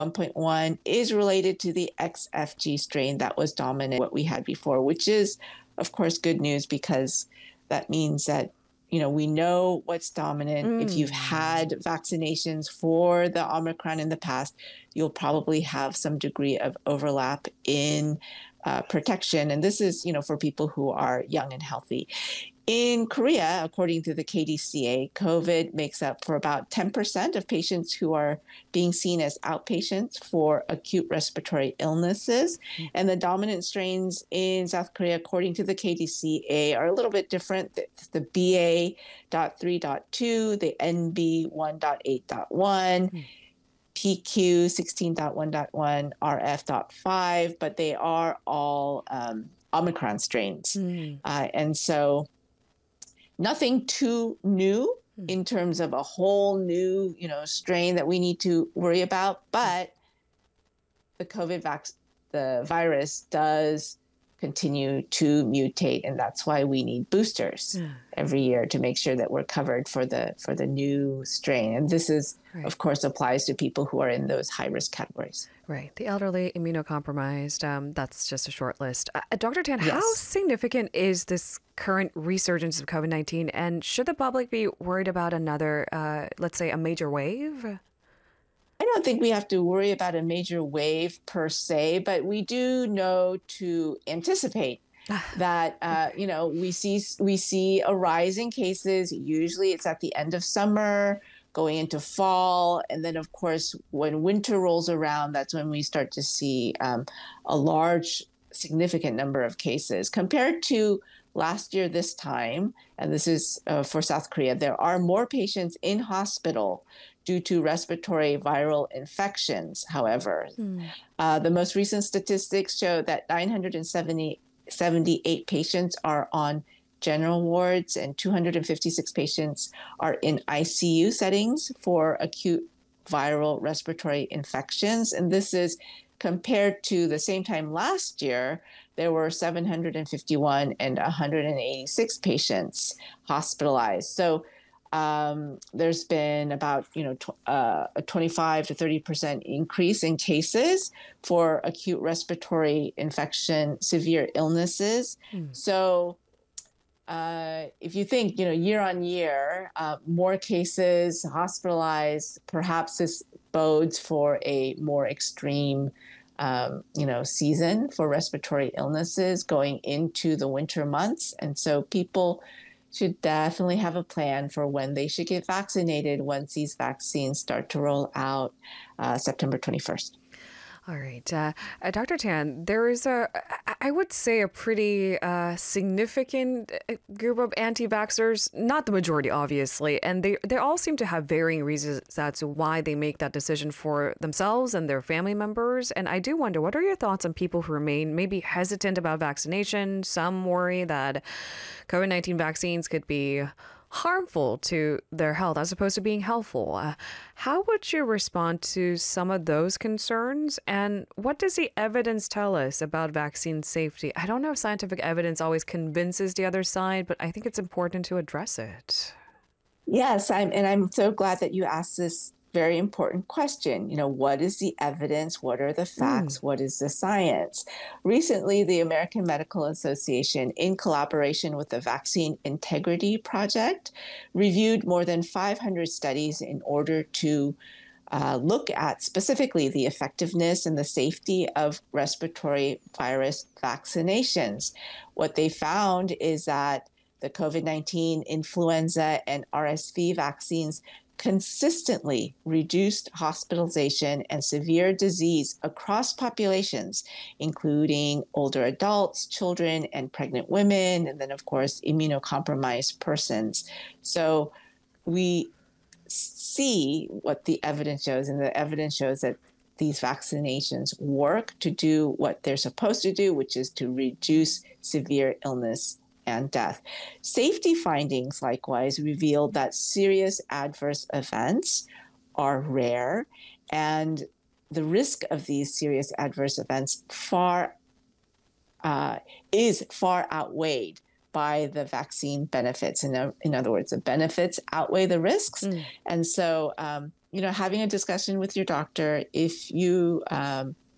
1.1 is related to the XFG strain that was dominant what we had before, which is, of course, good news because that means that we know what's dominant. If you've had vaccinations for the Omicron in the past, you'll probably have some degree of overlap in protection. And this is, for people who are young and healthy. In Korea, according to the KDCA, COVID makes up for about 10% of patients who are being seen as outpatients for acute respiratory illnesses. And the dominant strains in South Korea, according to the KDCA, are a little bit different. The BA.3.2, the NB1.8.1, PQ 16.1.1, RF.5, but they are all Omicron strains. And so nothing too new in terms of a whole new, strain that we need to worry about, but the virus does continue to mutate, and that's why we need boosters every year to make sure that we're covered for the new strain. And this is, of course, applies to people who are in those high-risk categories. Right. The elderly, immunocompromised, that's just a short list. Dr. Tan, Yes. How significant is this current resurgence of COVID-19, and should the public be worried about another, let's say, a major wave? I don't think we have to worry about a major wave per se, but we do know to anticipate that, we see a rise in cases. Usually it's at the end of summer, going into fall. And then, of course, when winter rolls around, that's when we start to see a large, significant number of cases. Compared to last year this time, and this is for South Korea, there are more patients in hospital due to respiratory viral infections, however. The most recent statistics show that 978 patients are on general wards and 256 patients are in ICU settings for acute viral respiratory infections. And this is compared to the same time last year, there were 751 and 186 patients hospitalized. So there's been about a 25 to 30% increase in cases for acute respiratory infection, severe illnesses. So if you think year on year, more cases hospitalized, perhaps this bodes for a more extreme season for respiratory illnesses going into the winter months. And so people should definitely have a plan for when they should get vaccinated once these vaccines start to roll out September 21st. All right. Dr. Tan, there is I would say, a pretty significant group of anti-vaxxers, not the majority, obviously, and they all seem to have varying reasons as to why they make that decision for themselves and their family members. And I do wonder, what are your thoughts on people who remain maybe hesitant about vaccination? Some worry that COVID-19 vaccines could be harmful to their health as opposed to being helpful. How would you respond to some of those concerns? And what does the evidence tell us about vaccine safety? I don't know if scientific evidence always convinces the other side, but I think it's important to address it. Yes, I'm so glad that you asked this very important question. What is the evidence? What are the facts? What is the science? Recently, the American Medical Association, in collaboration with the Vaccine Integrity Project, reviewed more than 500 studies in order to look at specifically the effectiveness and the safety of respiratory virus vaccinations. What they found is that the COVID-19, influenza, and RSV vaccines consistently reduced hospitalization and severe disease across populations, including older adults, children, and pregnant women, and then, of course, immunocompromised persons. So we see what the evidence shows, and the evidence shows that these vaccinations work to do what they're supposed to do, which is to reduce severe illness and death. Safety findings, likewise, revealed that serious adverse events are rare, and the risk of these serious adverse events is far outweighed by the vaccine benefits. In other words, the benefits outweigh the risks. And so having a discussion with your doctor if you